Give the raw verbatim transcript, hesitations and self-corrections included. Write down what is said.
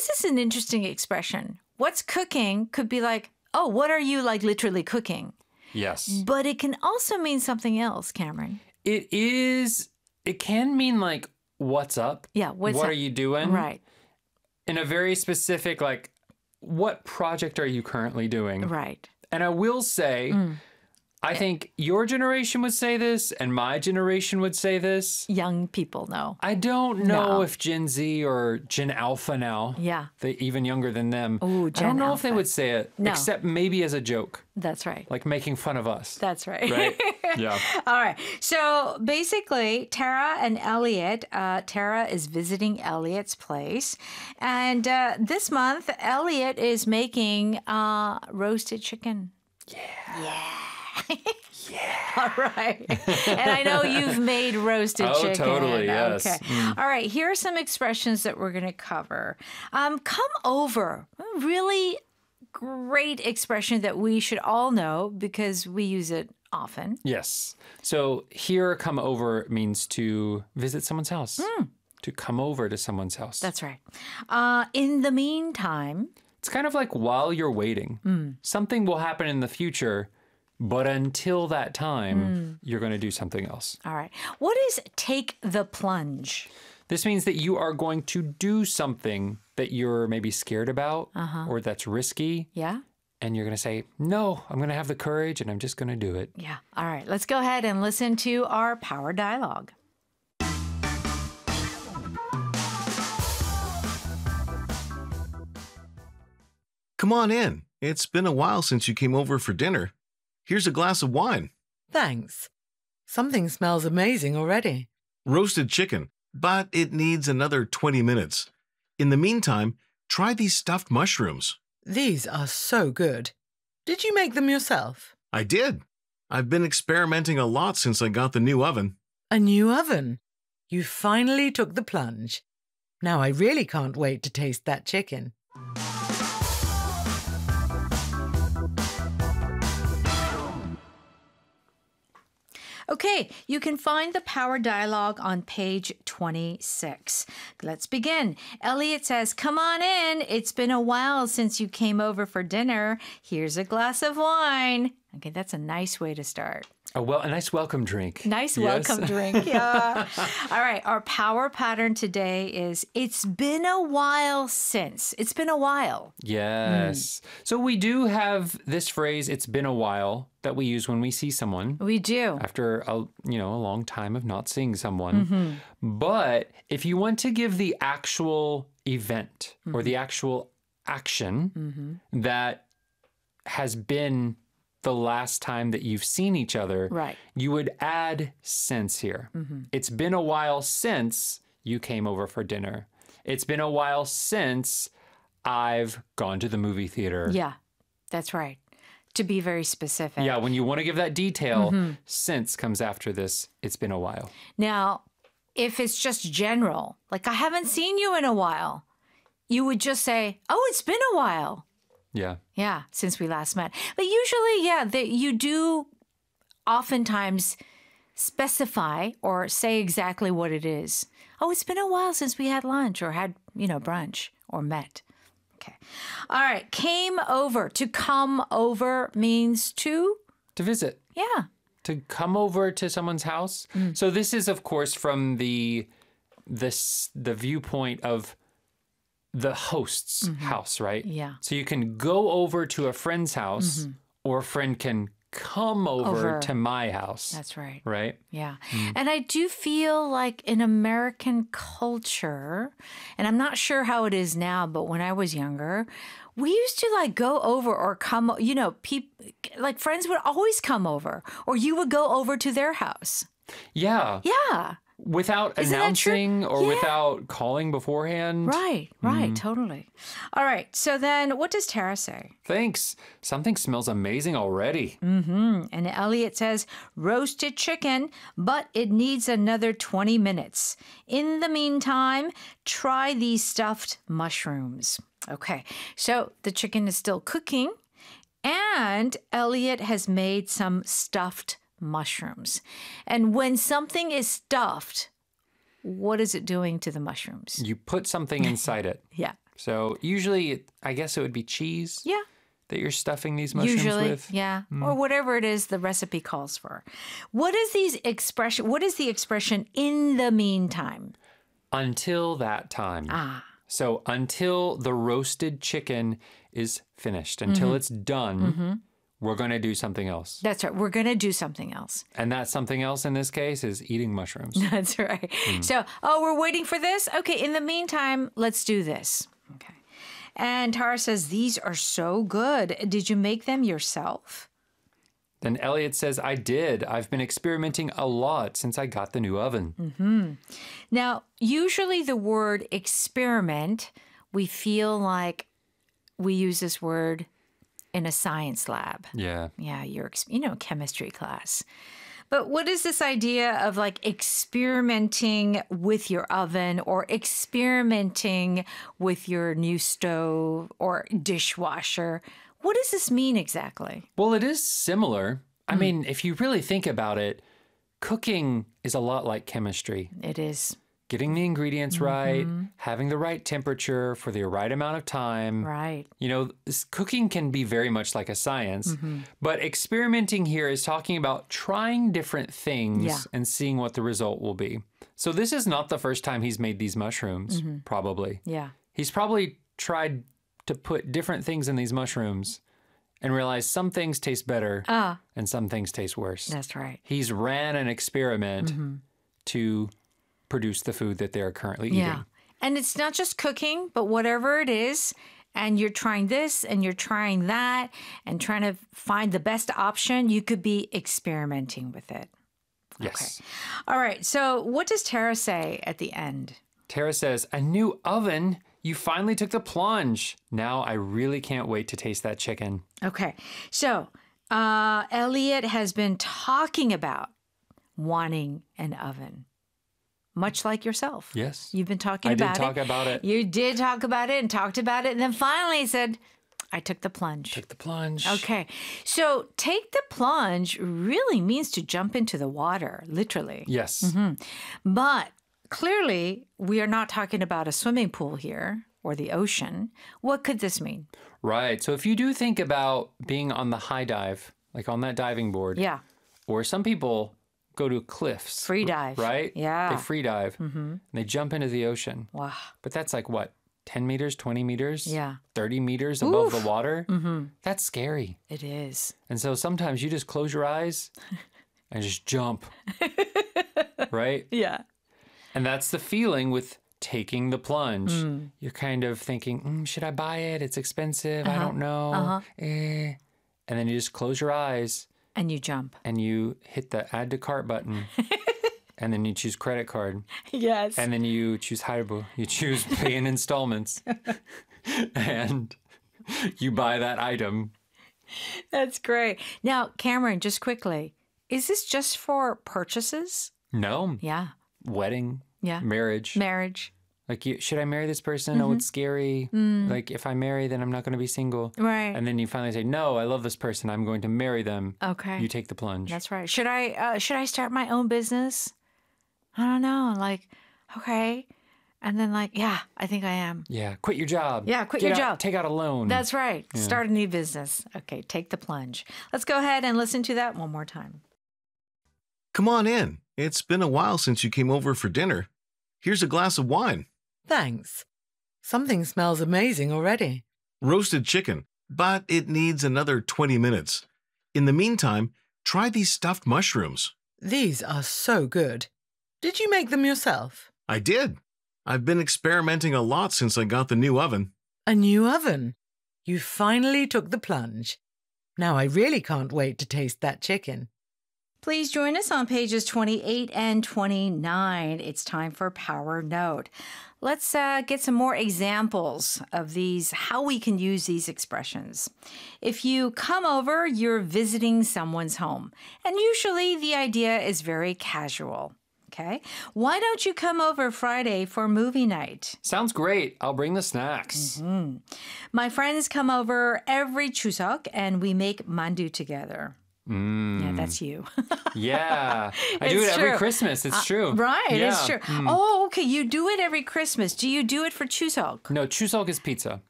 this is an interesting expression. What's cooking could be like, oh, what are you like literally cooking? Yes. But it can also mean something else, Cameron. It is, it can mean like, what's up? Yeah, what's What up? are you doing? Right. In a very specific, like, what project are you currently doing? Right. And I will say, Mm. I think your generation would say this and my generation would say this. Young people know. I don't know No. if Gen Z or Gen Alpha now, Yeah. they even younger than them. Ooh, I Gen don't know if they Alpha. would say it, No. except maybe as a joke, That's right. like making fun of us. That's right. Right? Yeah. All right. So basically, Tara and Elliot, uh, Tara is visiting Elliot's place. And uh, this month, Elliot is making uh, roasted chicken. Yeah. Yeah. Yeah. All right. And I know you've made roasted Oh, chicken. totally, yes. Okay. Mm. All right. Here are some expressions that we're going to cover. Um, come over. Really great expression that we should all know because we use it often. Yes. So here, come over means to visit someone's house, Mm. to come over to someone's house. That's right. Uh, in the meantime, It's kind of like while you're waiting, Mm. something will happen in the future, but until that time, Mm. you're going to do something else. all right. What is take the plunge? This means that you are going to do something that you're maybe scared about Uh-huh. or that's risky. Yeah? And you're going to say, no, I'm going to have the courage and I'm just going to do it. Yeah. All right. Let's go ahead and listen to our power dialogue. Come on in. It's been a while since you came over for dinner. Here's a glass of wine. Thanks. Something smells amazing already. Roasted chicken, but it needs another twenty minutes. In the meantime, try these stuffed mushrooms. These are so good. Did you make them yourself? I did. I've been experimenting a lot since I got the new oven. A new oven? You finally took the plunge. Now I really can't wait to taste that chicken. Okay, you can find the power dialogue on page twenty-six. Let's begin. Elliot says, come on in. It's been a while since you came over for dinner. Here's a glass of wine. Okay, that's a nice way to start. A, well, a nice welcome drink. Nice Yes. welcome drink. Yeah. All right, our power pattern today is it's been a while since. It's been a while. Yes. So we do have this phrase, it's been a while, that we use when we see someone. We do. After a, you know, a long time of not seeing someone. But if you want to give the actual event or the actual action that has been the last time that you've seen each other, Right. you would add since here. It's been a while since you came over for dinner. It's been a while since I've gone to the movie theater. Yeah, that's right. To be very specific. Yeah, when you want to give that detail, since comes after this, it's been a while. Now, if it's just general, like I haven't seen you in a while, you would just say, oh, it's been a while. Yeah. Yeah, since we last met. But usually, yeah, that you do oftentimes specify or say exactly what it is. Oh, it's been a while since we had lunch or had, you know, brunch or met. Okay. All right. Came over. To come over means to, To visit. yeah. To come over to someone's house. So this is, of course, from the this the viewpoint of the host's house, right? Yeah. So you can go over to a friend's house, or a friend can come over, Over. to my house. That's right. right. Yeah. And I do feel like in American culture, and I'm not sure how it is now, but when I was younger, we used to like go over or come, you know, people like friends would always come over or you would go over to their house. Yeah. Yeah. Without Isn't that true? announcing or Yeah. without calling beforehand. Right. Right. Totally. All right. So then what does Tara say? Thanks. Something smells amazing already. Mm-hmm. And Elliot says, roasted chicken, but it needs another twenty minutes. In the meantime, try these stuffed mushrooms. Okay, so the chicken is still cooking, and Elliot has made some stuffed mushrooms. And when something is stuffed, what is it doing to the mushrooms? You put something inside it. Yeah. So usually, it, I guess it would be cheese Yeah. that you're stuffing these mushrooms Usually, with. yeah, or whatever it is the recipe calls for. What is these expression? What is the expression in the meantime? Until that time. Ah, So until the roasted chicken is finished, until Mm-hmm. it's done, we're going to do something else. that's right. We're gonna do something else. And that something else in this case is eating mushrooms. That's right. So, oh, we're waiting for this. Okay. In the meantime, let's do this. Okay. And Tara says these are so good. Did you make them yourself? Then Elliot says, I did. I've been experimenting a lot since I got the new oven. Now, usually the word experiment, we feel like we use this word in a science lab. Yeah. Yeah, your ex- you know chemistry class. But what is this idea of like experimenting with your oven or experimenting with your new stove or dishwasher? What does this mean exactly? Well, it is similar. I mean, if you really think about it, cooking is a lot like chemistry. It is. Getting the ingredients right, having the right temperature for the right amount of time. Right. You know, this cooking can be very much like a science, but experimenting here is talking about trying different things Yeah. and seeing what the result will be. So this is not the first time he's made these mushrooms, probably. Yeah. He's probably tried to put different things in these mushrooms and realized some things taste better Ah, and some things taste worse. that's right. He's ran an experiment to produce the food that they're currently eating. Yeah. And it's not just cooking, but whatever it is, and you're trying this and you're trying that and trying to find the best option, you could be experimenting with it. Yes. All right. So, what does Tara say at the end? Tara says, a new oven? You finally took the plunge. Now I really can't wait to taste that chicken. Okay. So, uh, Elliot has been talking about wanting an oven, much like yourself. Yes. You've been talking I did about talk it. about it. You did talk about it and talked about it. And then finally he said, I took the plunge. Took the plunge. Okay. So take the plunge really means to jump into the water, literally. Yes. But clearly, we are not talking about a swimming pool here or the ocean. What could this mean? Right. So if you do think about being on the high dive, like on that diving board, Yeah. or some people go to cliffs. Free dive. Right? Yeah. They free dive and they jump into the ocean. Wow. But that's like what? ten meters, twenty meters? Yeah. thirty meters above Oof. the water? Mm-hmm. That's scary. It is. And so sometimes you just close your eyes and just jump. Right? Yeah. And that's the feeling with taking the plunge. You're kind of thinking, mm, should I buy it? It's expensive. I don't know. Eh. And then you just close your eyes And you jump. and you hit the add to cart button. And then you choose credit card. Yes. And then you choose Haribo. You choose pay in installments. And you buy that item. That's great. Now, Cameron, just quickly, is this just for purchases? No. Yeah. Wedding. Yeah. Marriage. Marriage. Like, you, should I marry this person? Oh, it's scary. Like, if I marry, then I'm not going to be single. Right. And then you finally say, no, I love this person. I'm going to marry them. Okay. You take the plunge. That's right. Should I uh, should I start my own business? I don't know. Like, okay. And then like, yeah, I think I am. Yeah. Quit your job. Yeah, quit Get your out- job. Take out a loan. That's right. Start a new business. Okay, take the plunge. Let's go ahead and listen to that one more time. Come on in. It's been a while since you came over for dinner. Here's a glass of wine. Thanks. Something smells amazing already. Roasted chicken, but it needs another twenty minutes. In the meantime, try these stuffed mushrooms. These are so good. Did you make them yourself? I did. I've been experimenting a lot since I got the new oven. A new oven. You finally took the plunge. Now I really can't wait to taste that chicken. Please join us on pages twenty-eight and twenty-nine. It's time for Power Note. Let's uh, get some more examples of these, how we can use these expressions. If you come over, you're visiting someone's home. And usually the idea is very casual. Okay? Why don't you come over Friday for movie night? Sounds great. I'll bring the snacks. My friends come over every Chuseok and we make mandu together. Mm. Yeah, that's you. Yeah. I do it It's every true. Christmas. It's true. Right, Yeah. it's true. Mm. Oh, okay. You do it every Christmas. Do you do it for Chuseok? No, Chuseok is pizza.